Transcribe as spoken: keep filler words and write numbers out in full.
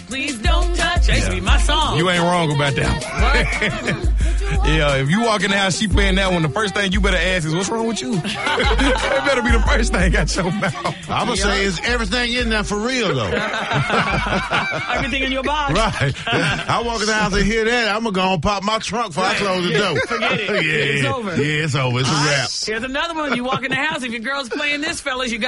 please don't touch. That used to be my song. You ain't wrong about that one. Yeah, if you walk in the house, she playing that one, the first thing you better ask is, what's wrong with you? That better be the first thing out your mouth. I'm going to say, is everything in there for real, though? Everything in your box. Right. I walk in the house and hear that, I'm going to go and pop my trunk before I close the door. Forget it. Yeah, It's over. Yeah, it's over. It's a wrap. Here's another one. You walk in the house, if your girl's playing this, fellas, you got